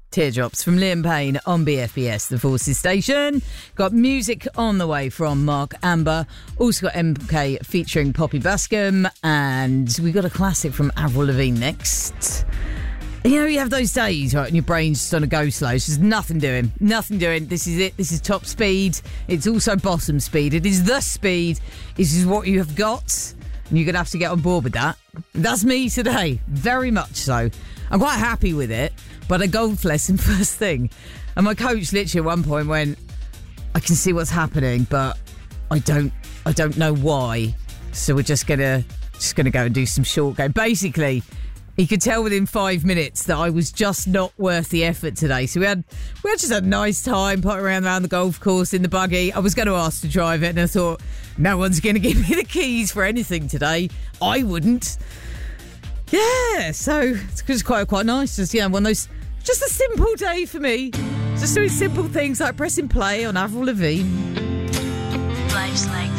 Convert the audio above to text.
Teardrops from Liam Payne on BFBS, the Forces station. Got music on the way from Mark Amber. Also got MK featuring Poppy Bascom. And we got a classic from Avril Lavigne next. You know, you have those days, right, and your brain's just on a go slow. It's just nothing doing. This is it. This is top speed. It's also bottom speed. It is the speed. This is what you have got. And you're going to have to get on board with that. That's me today. Very much so. I'm quite happy with it. But a golf lesson first thing. And my coach literally at one point went, I can see what's happening, but I don't know why. So we're just gonna go and do some short game. Basically, he could tell within 5 minutes that I was just not worth the effort today. So we had just a nice time potting around the golf course in the buggy. I was going to ask to drive it, and I thought, no one's going to give me the keys for anything today. I wouldn't. Yeah, so it's just quite nice. Just, one of those, just a simple day for me. Just doing simple things like pressing play on Avril Lavigne. Life's like